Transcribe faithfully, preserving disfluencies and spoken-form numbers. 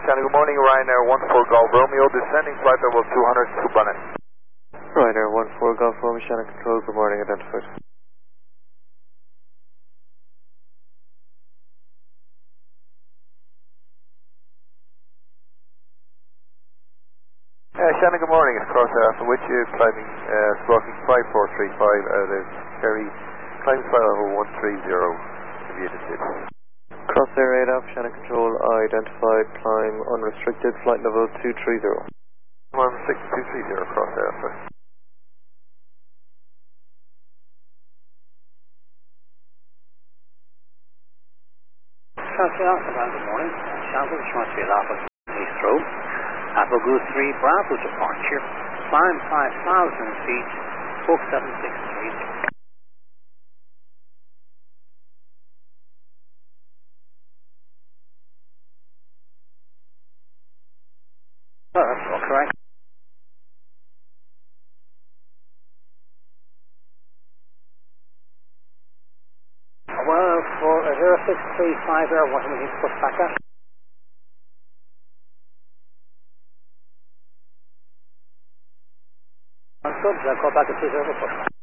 Shannon, good morning, Ryanair one four Golf Romeo, descending flight level two hundred, two Bonnet. Ryanair one four Golf Romeo, Shannon Control, good morning, identified. Uh, Shannon, good morning, it's Cross Air, from which you climbing, uh, squawking five four three five out of Kerry, climbing flight level one three zero, Aviated. Crossair eight off, Shannon Control, identified, climb unrestricted, flight level two three zero. one six two three zero, Cross Air, sir. Cross Air, good morning. Shannon, Crossfield Alpha, Heathrow. Apple Goose three, Bravo departure. Climb five thousand feet, four seven six three. Oh, that's all correct. Well, for a zero six three five Air, what do we need to push back at? Good, I'll call back at two zero push.